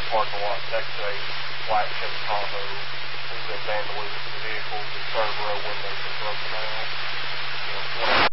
parking lot next to a white Chevy Tahoe. There's been vandalism to the vehicles, the third row windows have broken out. You know,